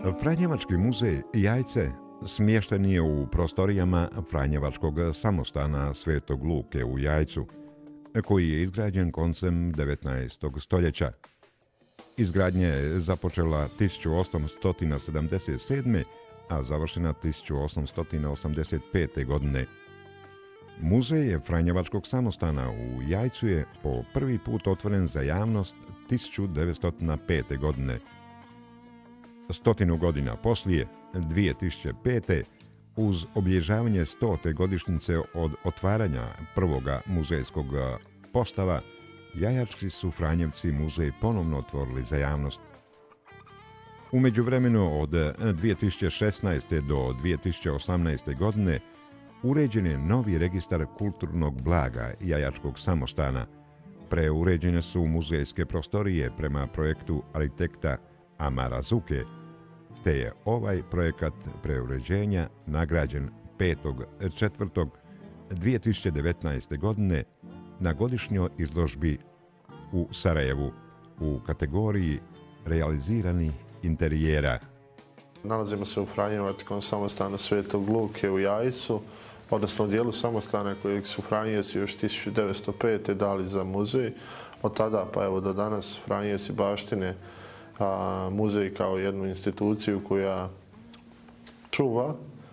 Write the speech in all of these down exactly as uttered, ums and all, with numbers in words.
Franjevački muzej Jajce smješten je u prostorijama Franjevačkog samostana Svetog Luke u Jajcu, koji je izgrađen koncem devetnaestog stoljeća. Izgradnja je započela tisuću osamsto sedamdeset sedme. a završena tisuću osamsto osamdeset pete. godine. Muzej Franjevačkog samostana u Jajcu je po prvi put otvoren za javnost tisuću devetsto pete. godine. Stotinu godina poslije, dvije tisuće pete. uz obilježavanje stote godišnjice od otvaranja prvoga muzejskog postava, jajački su Franjevci muzej ponovno otvorili za javnost. U međuvremenu od dvije tisuće šesnaeste. do dvije tisuće osamnaeste. godine uređen je novi registar kulturnog blaga Jajačkog samostana. Preuređene su muzejske prostorije prema projektu arhitekta Amara Zuke, te je ovaj projekat preuređenja nagrađen petog četvrtog dvije tisuće devetnaeste. godine na godišnjoj izložbi u Sarajevu u kategoriji realizirani interijera. Nalazimo se u Franjevačkom samostanu Svetog Luke u Jajcu, odnosno u dijelu samostana kojeg su Franjevci još tisuću devetsto pete. dali za muzej. Od tada pa evo do danas Franjevci baštine a, muzej kao jednu instituciju koja čuva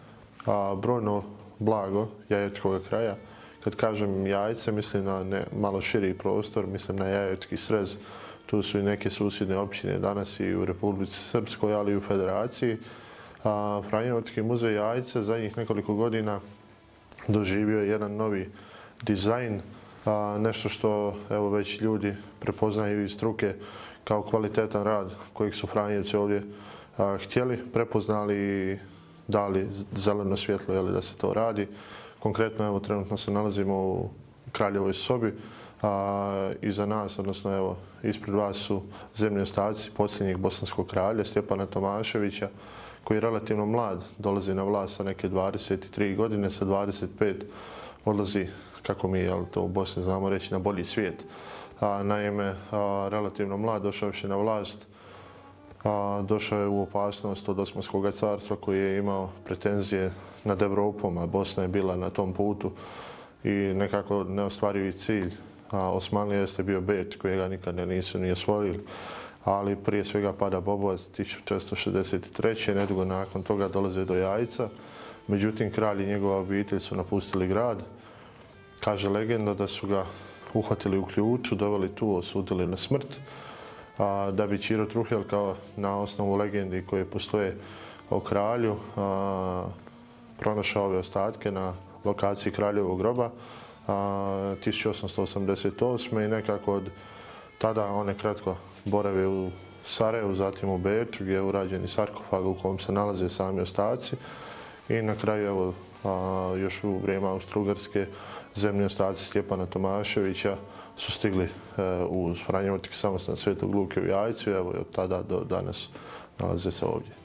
a, brojno blago jajačkog kraja. Kad kažem Jajce, mislim na ne, malo širi prostor, mislim na Jajački srez. Tu su i neke susjedne općine danas i u Republici Srpskoj, ali i u Federaciji. A, Franjevački muzej Jajce zadnjih nekoliko godina doživio je jedan novi dizajn, a, nešto što evo već ljudi prepoznaju iz struke kao kvalitetan rad kojeg su Franjevci ovdje a, htjeli, prepoznali i dali zeleno svjetlo jeli, da se to radi. Konkretno, evo, trenutno se nalazimo u Kraljevoj sobi. A, iza nas, odnosno evo, ispred vas su zemlji ostaci posljednjeg bosanskog kralja Stjepana Tomaševića, koji je relativno mlad, dolazi na vlast sa neke dvadeset tri godine, sa dvadeset pet odlazi, kako mi jel, to u Bosni znamo reći, na bolji svijet. A, naime, a, relativno mlad, došavši na vlast, a, došao je u opasnost od Osmanskog carstva koji je imao pretenzije nad Evropom, a Bosna je bila na tom putu i nekako neostvarivi cilj Osmanlija jeste bio Beč, kojega nikad nisu ni osvojili, ali prije svega pada Bobovac tisuću četiristo šezdeset treće. Nedugo nakon toga dolaze do Jajca. Međutim, kralj i njegova obitelj su napustili grad. Kaže legenda da su ga uhvatili u ključu, doveli tu, osudili na smrt, a, da bi Ćiro Truhel, kao na osnovu legendi koje postoje o kralju, a, pronašao ove ostatke na lokaciji kraljevog groba a, tisuću osamsto osamdeset osme. i nekako od tada one kratko borave u Sarajevu, zatim u Beču gdje je urađen i sarkofag u kojem se nalaze sami ostaci i na kraju evo, a, još u vrijeme Austro-Ugarske zemlji ostaci Stjepana Tomaševića su stigli e, u Franjevački samostan Svetog Luke u Jajcu i evo od tada do danas nalaze se ovdje.